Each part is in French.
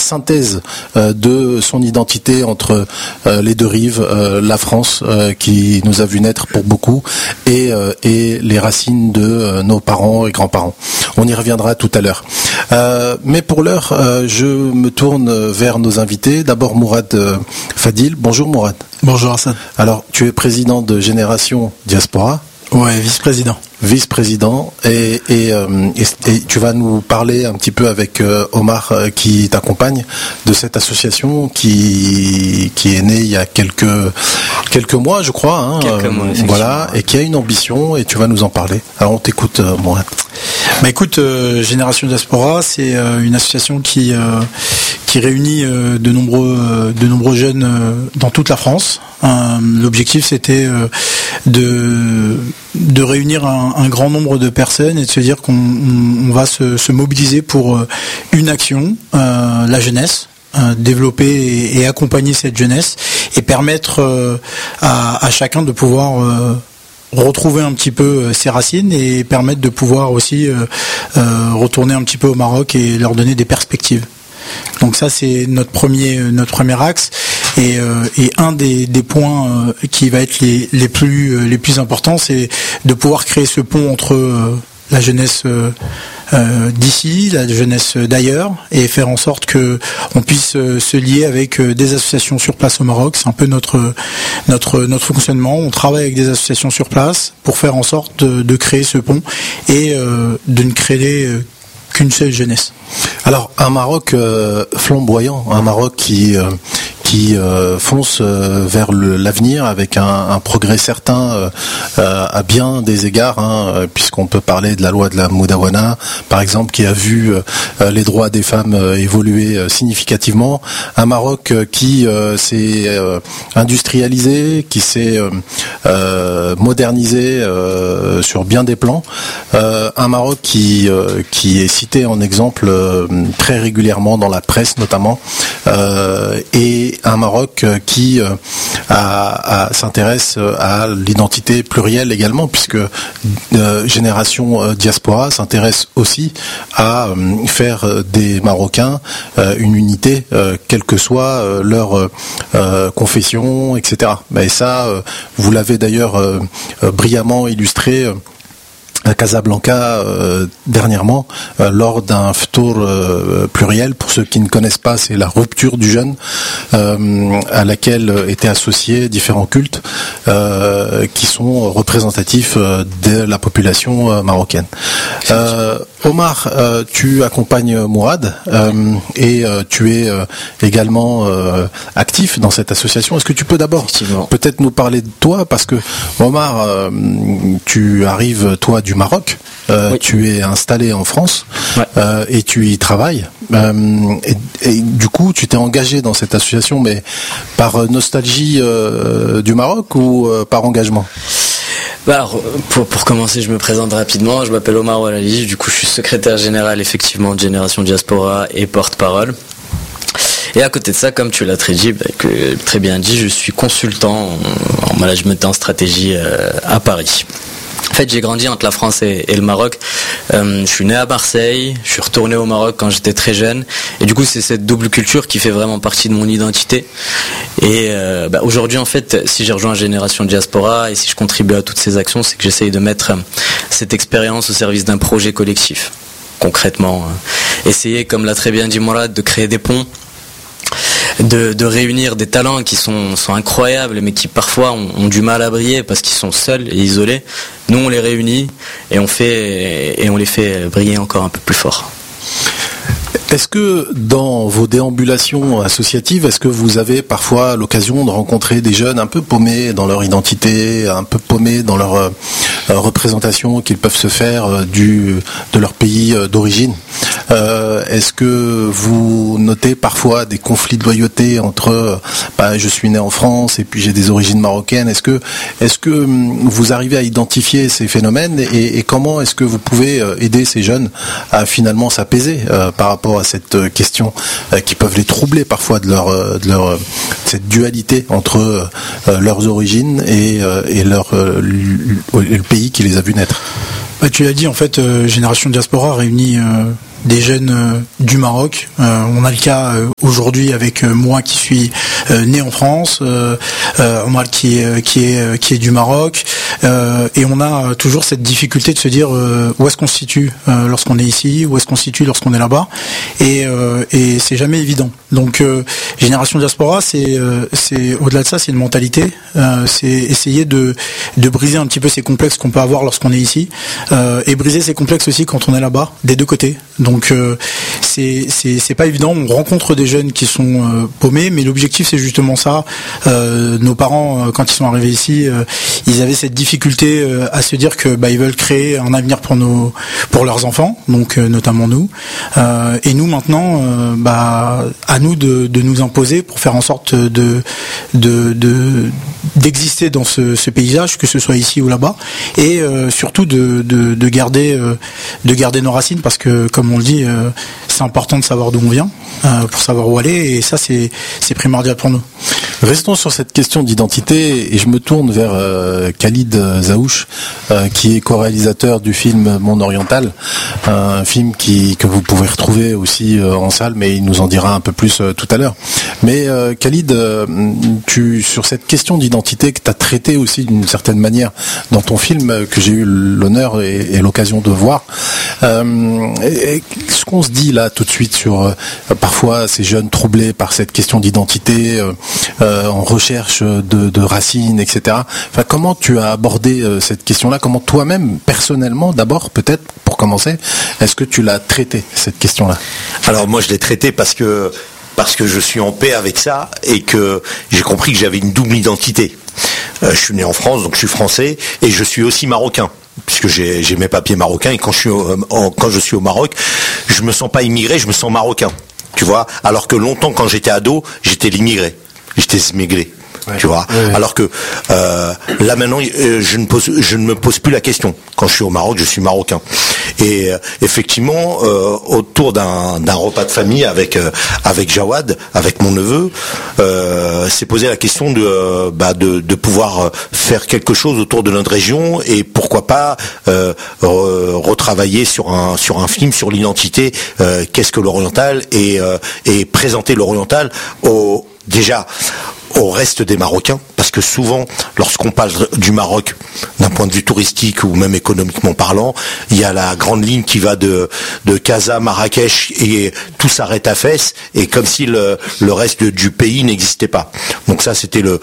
synthèse de son identité entre les deux rives, la France qui nous a vu naître pour beaucoup et les racines de nos parents et grands-parents. On y reviendra tout à l'heure. Mais pour l'heure, je me tourne vers nos invités. D'abord Mourad Fadil. Bonjour Mourad. Bonjour Hassan. Alors, tu es président de Génération Diaspora. Ouais, vice-président. Vice-président et tu vas nous parler un petit peu avec Omar qui t'accompagne de cette association qui est née il y a quelques mois, je crois. Hein, quelques mois, voilà, et qui a une ambition et tu vas nous en parler. Alors on t'écoute, Mourad. Bah écoute, Génération Diaspora, c'est une association qui réunit de nombreux jeunes dans toute la France. L'objectif c'était de réunir un grand nombre de personnes et de se dire qu'on va se mobiliser pour une action, la jeunesse, développer et accompagner cette jeunesse et permettre à chacun de pouvoir retrouver un petit peu ses racines et permettre de pouvoir aussi retourner un petit peu au Maroc et leur donner des perspectives. Donc ça c'est notre premier axe et un des points qui va être les plus importants, c'est de pouvoir créer ce pont entre la jeunesse d'ici, la jeunesse d'ailleurs, et faire en sorte que on puisse se lier avec des associations sur place au Maroc. C'est un peu notre fonctionnement. On travaille avec des associations sur place pour faire en sorte de créer ce pont et de ne créer qu'une seule jeunesse. Alors un Maroc flamboyant, un Maroc qui fonce vers l'avenir avec un progrès certain à bien des égards, hein, puisqu'on peut parler de la loi de la Moudawana, par exemple, qui a vu les droits des femmes évoluer significativement. Un Maroc qui s'est industrialisé, qui s'est modernisé sur bien des plans. Un Maroc qui est cité en exemple très régulièrement dans la presse notamment, et un Maroc qui s'intéresse à l'identité plurielle également, puisque Génération Diaspora s'intéresse aussi à faire des Marocains une unité, quelle que soit leur confession, etc. Et ça, vous l'avez d'ailleurs brillamment illustré à Casablanca dernièrement lors d'un ftour pluriel. Pour ceux qui ne connaissent pas, c'est la rupture du jeûne à laquelle étaient associés différents cultes qui sont représentatifs de la population marocaine. Omar, tu accompagnes Mourad et tu es également actif dans cette association. Est-ce que tu peux d'abord peut-être nous parler de toi, parce que Omar, tu arrives toi du Maroc, oui. Tu es installé en France, ouais. Et tu y travailles. Et du coup, tu t'es engagé dans cette association, mais par nostalgie du Maroc ou par engagement ? Alors, pour commencer, je me présente rapidement. Je m'appelle Omar Oualali. Du coup, je suis secrétaire général effectivement de Génération Diaspora et porte-parole. Et à côté de ça, comme tu l'as très bien dit, je suis consultant en management et en stratégie à Paris. En fait, j'ai grandi entre la France et le Maroc. Je suis né à Marseille, je suis retourné au Maroc quand j'étais très jeune. Et du coup, c'est cette double culture qui fait vraiment partie de mon identité. Et aujourd'hui, en fait, si j'ai rejoint Génération Diaspora et si je contribue à toutes ces actions, c'est que j'essaye de mettre cette expérience au service d'un projet collectif. Concrètement, essayer, comme l'a très bien dit Mourad, de créer des ponts, de réunir des talents qui sont incroyables, mais qui parfois ont du mal à briller parce qu'ils sont seuls et isolés. Nous, on les réunit et on les fait briller encore un peu plus fort. Est-ce que dans vos déambulations associatives, est-ce que vous avez parfois l'occasion de rencontrer des jeunes un peu paumés dans leur identité, un peu paumés dans leur représentation qu'ils peuvent se faire de leur pays d'origine ? Est-ce que vous notez parfois des conflits de loyauté entre je suis né en France et puis j'ai des origines marocaines ? Est-ce que vous arrivez à identifier ces phénomènes et comment est-ce que vous pouvez aider ces jeunes à finalement s'apaiser par rapport à cette question qui peuvent les troubler parfois de leur cette dualité entre leurs origines et le pays qui les a vus naître ? Tu l'as dit, en fait, Génération Diaspora réunit des jeunes du Maroc. On a le cas aujourd'hui avec moi qui suis né en France, Omar qui est du Maroc, et on a toujours cette difficulté de se dire où est-ce qu'on se situe lorsqu'on est ici, où est-ce qu'on se situe lorsqu'on est là-bas, et c'est jamais évident. Donc Génération Diaspora, c'est au-delà de ça, c'est une mentalité, c'est essayer de briser un petit peu ces complexes qu'on peut avoir lorsqu'on est ici, et briser ces complexes aussi quand on est là-bas, des deux côtés. Donc c'est pas évident. On rencontre des jeunes qui sont paumés, mais l'objectif c'est justement ça. Nos parents, quand ils sont arrivés ici, ils avaient cette difficulté à se dire que ils veulent créer un avenir pour leurs enfants, donc notamment nous. Et nous maintenant, à nous de nous imposer pour faire en sorte d'exister dans ce paysage, que ce soit ici ou là-bas, et surtout de garder nos racines, parce que comme on le dit, c'est important de savoir d'où on vient pour savoir où aller, et ça c'est primordial pour nous. Restons sur cette question d'identité et je me tourne vers Khalid Zaouch, qui est co-réalisateur du film Monde Oriental, un film que vous pouvez retrouver aussi en salle, mais il nous en dira un peu plus tout à l'heure. Mais Khalid, sur cette question d'identité que tu as traitée aussi d'une certaine manière dans ton film, que j'ai eu l'honneur et l'occasion de voir, ce qu'on se dit là tout de suite sur parfois ces jeunes troublés par cette question d'identité, en recherche de racines, etc. Enfin, comment tu as abordé cette question-là? Comment toi-même, personnellement, d'abord, peut-être, pour commencer, est-ce que tu l'as traité, cette question-là? Alors moi, je l'ai traité parce que je suis en paix avec ça et que j'ai compris que j'avais une double identité. Je suis né en France, donc je suis français, et je suis aussi marocain, puisque j'ai mes papiers marocains, et quand je suis au Maroc, je me sens pas immigré, je me sens marocain. Tu vois, alors que longtemps, quand j'étais ado, j'étais l'immigré. J'étais smigré, ouais, tu vois. Ouais. Alors que là maintenant, je ne me pose plus la question. Quand je suis au Maroc, je suis marocain. Et effectivement, autour d'un repas de famille avec Jawad, avec mon neveu, s'est posé la question de pouvoir faire quelque chose autour de notre région, et pourquoi pas retravailler sur un film sur l'identité, qu'est-ce que l'oriental, et présenter l'oriental déjà au reste des Marocains, parce que souvent, lorsqu'on parle du Maroc, d'un point de vue touristique ou même économiquement parlant, il y a la grande ligne qui va de Casa, Marrakech, et tout s'arrête à Fès, et comme si le reste du pays n'existait pas. Donc ça, c'était le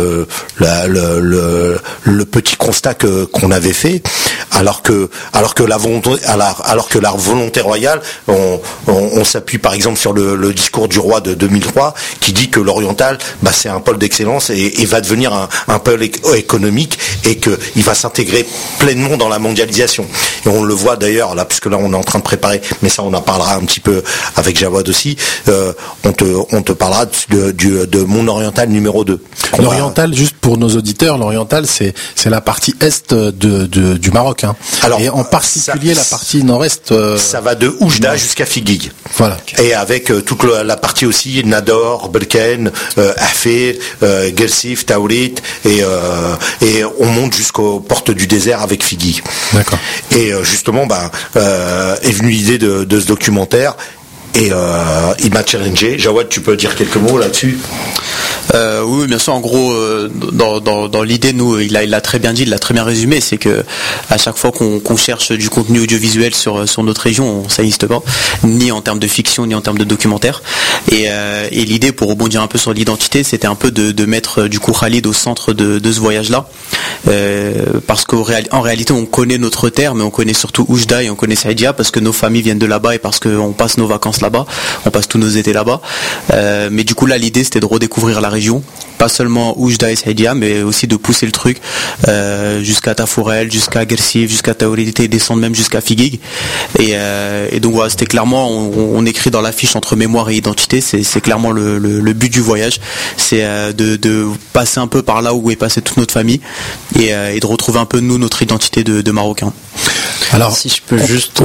petit constat qu'on avait fait, alors que la volonté royale, on s'appuie par exemple sur le discours du roi de 2003, qui dit que l'oriental, c'est un pôle d'excellence et va devenir un pôle économique, et qu'il va s'intégrer pleinement dans la mondialisation. Et on le voit d'ailleurs là, puisque là on est en train de préparer, mais ça on en parlera un petit peu avec Jawad aussi, on te parlera de Monde Oriental numéro 2. L'oriental, juste pour nos auditeurs, l'oriental c'est la partie est du Maroc, hein. Alors, et en particulier la partie nord-est. Ça va de Oujda jusqu'à Figuig. Voilà. Et avec toute la partie aussi Nador, Belken, Afir, Gersif, Taourit, et on monte jusqu'aux portes du désert avec Figuig. D'accord. Et justement, est venue l'idée de ce documentaire. Et il m'a challengé. Jawad, tu peux dire quelques mots là-dessus? Oui, bien sûr. En gros, dans l'idée, nous, il l'a très bien dit, il l'a très bien résumé, c'est que à chaque fois qu'on cherche du contenu audiovisuel sur notre région, ça n'existe pas, ni en termes de fiction, ni en termes de documentaire. Et l'idée, pour rebondir un peu sur l'identité, c'était un peu de mettre du coup Khalid au centre de ce voyage-là, parce qu'en réalité, on connaît notre terre, mais on connaît surtout Oujda et on connaît Saïdia parce que nos familles viennent de là-bas et parce qu'on passe nos vacances là-bas, on passe tous nos étés là-bas. Mais du coup, là, l'idée, c'était de redécouvrir la région, pas seulement Oujda et Saïdia, mais aussi de pousser le truc jusqu'à Tafourel, jusqu'à Gersif, jusqu'à Taourit, et descendre même jusqu'à Figuig. Et donc voilà, c'était clairement, on écrit dans l'affiche entre mémoire et identité, c'est clairement le but du voyage, c'est de passer un peu par là où est passée toute notre famille, et de retrouver un peu nous, notre identité de Marocains. Alors, si je peux juste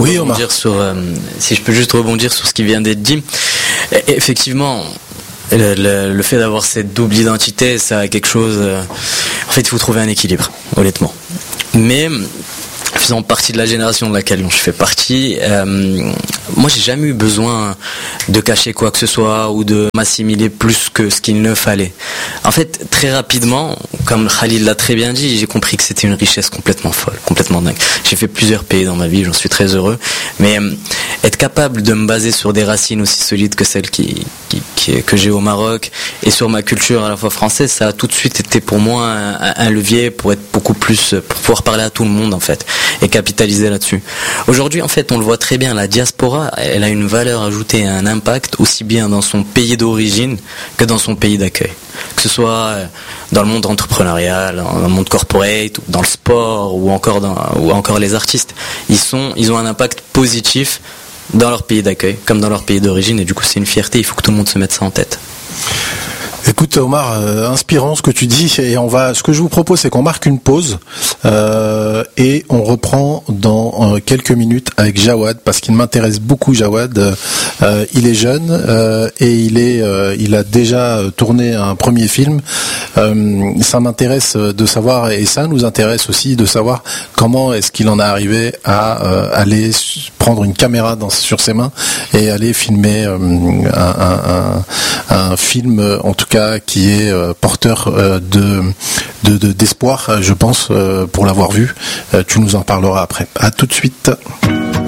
rebondir sur ce qui vient d'être dit, effectivement, le fait d'avoir cette double identité, ça a quelque chose. En fait, il faut trouver un équilibre, honnêtement. Mais faisant partie de la génération de laquelle je fais partie, moi j'ai jamais eu besoin de cacher quoi que ce soit ou de m'assimiler plus que ce qu'il ne fallait. En fait, très rapidement, comme Khalil l'a très bien dit, j'ai compris que c'était une richesse complètement folle, complètement dingue. J'ai fait plusieurs pays dans ma vie, j'en suis très heureux, mais être capable de me baser sur des racines aussi solides que celles que j'ai au Maroc et sur ma culture à la fois française, ça a tout de suite été pour moi un levier pour être beaucoup plus, pour pouvoir parler à tout le monde en fait et capitaliser là-dessus. Aujourd'hui en fait on le voit très bien, la diaspora elle a une valeur ajoutée et un impact aussi bien dans son pays d'origine que dans son pays d'accueil. Que ce soit dans le monde entrepreneurial, dans le monde corporate, ou dans le sport ou encore les artistes, ils ont un impact positif dans leur pays d'accueil comme dans leur pays d'origine et du coup c'est une fierté, il faut que tout le monde se mette ça en tête. Écoute Omar, inspirant ce que tu dis et ce que je vous propose c'est qu'on marque une pause et on reprend dans quelques minutes avec Jawad parce qu'il m'intéresse beaucoup Jawad. Il est jeune et il a déjà tourné un premier film. Ça m'intéresse de savoir et ça nous intéresse aussi de savoir comment est-ce qu'il en est arrivé à aller prendre une caméra sur ses mains et aller filmer un film en tout cas qui est porteur d'espoir, je pense, pour l'avoir vu. Tu nous en parleras après. À tout de suite.